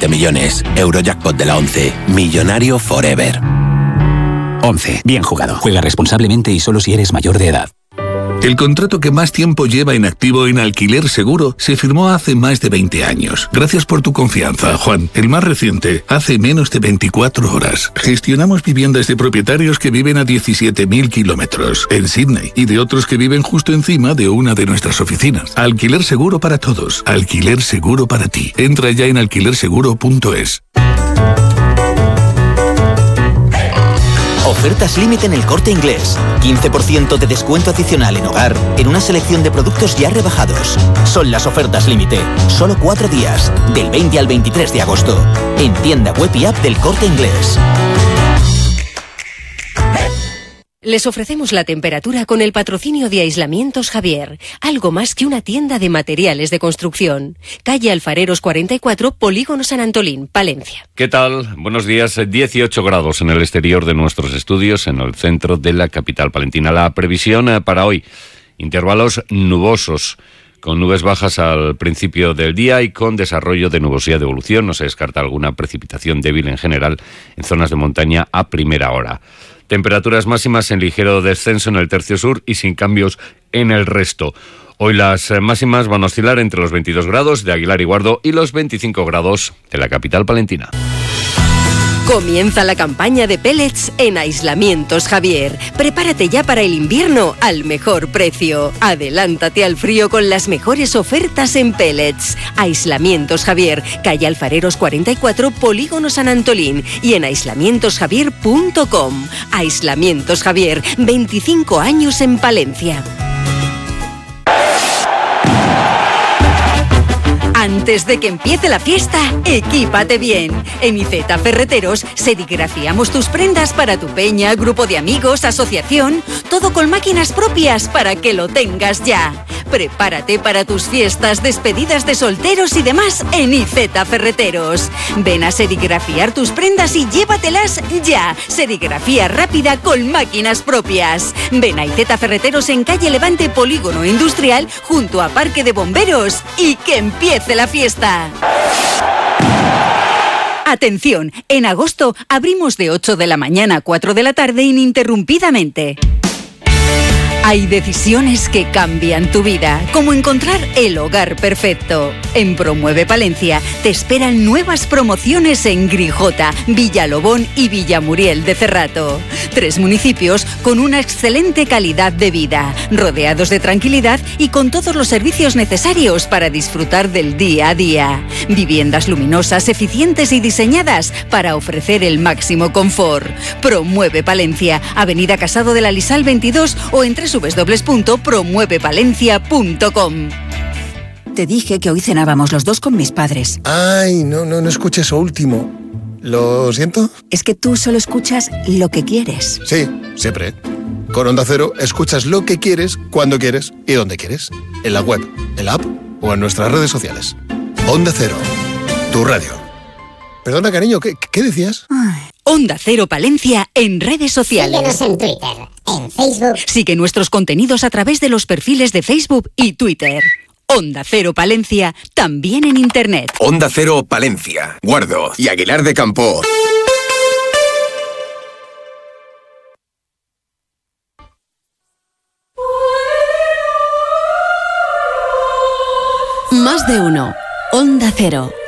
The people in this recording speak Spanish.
20 millones. Eurojackpot de la 11. Millonario forever. 11. Bien jugado. Juega responsablemente y solo si eres mayor de edad. El contrato que más tiempo lleva en activo en Alquiler Seguro se firmó hace más de 20 años. Gracias por tu confianza, Juan. El más reciente, hace menos de 24 horas. Gestionamos viviendas de propietarios que viven a 17.000 kilómetros en Sydney y de otros que viven justo encima de una de nuestras oficinas. Alquiler Seguro para todos. Alquiler Seguro para ti. Entra ya en alquilerseguro.es. Ofertas límite en El Corte Inglés. 15% de descuento adicional en hogar en una selección de productos ya rebajados. Son las ofertas límite. Solo 4 días, del 20 al 23 de agosto. En tienda web y app del Corte Inglés. Les ofrecemos la temperatura con el patrocinio de Aislamientos Javier, algo más que una tienda de materiales de construcción. Calle Alfareros 44, Polígono San Antolín, Palencia. ¿Qué tal? Buenos días. 18 grados en el exterior de nuestros estudios, en el centro de la capital palentina. La previsión para hoy, intervalos nubosos, con nubes bajas al principio del día y con desarrollo de nubosidad de evolución. No se descarta alguna precipitación débil en general en zonas de montaña a primera hora. Temperaturas máximas en ligero descenso en el tercio sur y sin cambios en el resto. Hoy las máximas van a oscilar entre los 22 grados de Aguilar y Guardo y los 25 grados de la capital palentina. Comienza la campaña de pellets en Aislamientos Javier. Prepárate ya para el invierno al mejor precio. Adelántate al frío con las mejores ofertas en pellets. Aislamientos Javier, calle Alfareros 44, Polígono San Antolín y en aislamientosjavier.com. Aislamientos Javier, 25 años en Palencia. Antes de que empiece la fiesta, equípate bien. En IZ Ferreteros serigrafiamos tus prendas para tu peña, grupo de amigos, asociación, todo con máquinas propias para que lo tengas ya. Prepárate para tus fiestas, despedidas de solteros y demás en IZ Ferreteros. Ven a serigrafiar tus prendas y llévatelas ya. Serigrafía rápida con máquinas propias. Ven a IZ Ferreteros en calle Levante, Polígono Industrial, junto a Parque de Bomberos, y que empiece la fiesta. Atención, en agosto abrimos de 8 de la mañana a 4 de la tarde ininterrumpidamente. Hay decisiones que cambian tu vida, como encontrar el hogar perfecto. En Promueve Palencia te esperan nuevas promociones en Grijota, Villalobón y Villamuriel de Cerrato. 3 municipios con una excelente calidad de vida, rodeados de tranquilidad y con todos los servicios necesarios para disfrutar del día a día. Viviendas luminosas, eficientes y diseñadas para ofrecer el máximo confort. Promueve Palencia, Avenida Casado de la Lisal 22 o en www.promuevepalencia.com. Te dije que hoy cenábamos los dos con mis padres. Ay, no escuché eso último. ¿Lo siento? Es que tú solo escuchas lo que quieres. Sí, siempre. Con Onda Cero escuchas lo que quieres, cuando quieres y donde quieres. En la web, en la app o en nuestras redes sociales. Onda Cero, tu radio. Perdona, cariño, ¿qué decías? Ay. Onda Cero Palencia en redes sociales. Síguenos en Twitter, en Facebook. Sigue nuestros contenidos a través de los perfiles de Facebook y Twitter. Onda Cero Palencia, también en Internet. Onda Cero Palencia, Guardo y Aguilar de Campo. Más de uno. Onda Cero.